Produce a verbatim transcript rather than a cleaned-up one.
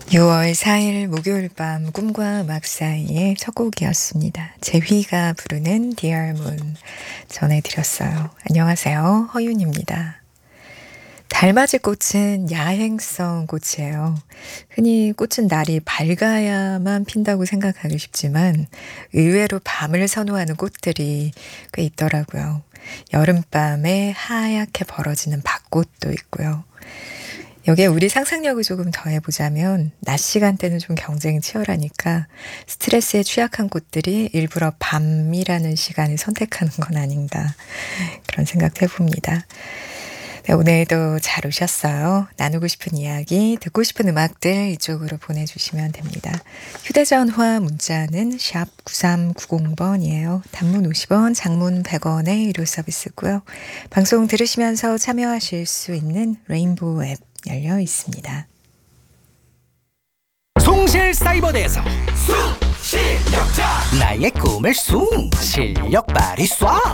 유월 사일 목요일 밤 꿈과 음악 사이의 첫 곡이었습니다. 제휘가 부르는 Dear Moon 전해드렸어요. 안녕하세요. 허윤입니다. 달맞이 꽃은 야행성 꽃이에요. 흔히 꽃은 날이 밝아야만 핀다고 생각하기 쉽지만 의외로 밤을 선호하는 꽃들이 꽤 있더라고요. 여름밤에 하얗게 벌어지는 밭꽃도 있고요. 여기에 우리 상상력을 조금 더해보자면 낮 시간대는 좀 경쟁이 치열하니까 스트레스에 취약한 꽃들이 일부러 밤이라는 시간을 선택하는 건 아닌가 그런 생각도 해봅니다. 네, 오늘도 잘 오셨어요. 나누고 싶은 이야기, 듣고 싶은 음악들 이쪽으로 보내주시면 됩니다. 휴대전화 문자는 샵 구삼구공 번이에요. 단문 오십 원, 장문 백 원의 유료 서비스고요. 방송 들으시면서 참여하실 수 있는 레인보우 앱 열려 있습니다. 송실사이버대에서 숭 실력자 나의 꿈을 숭 실력 발휘 쏴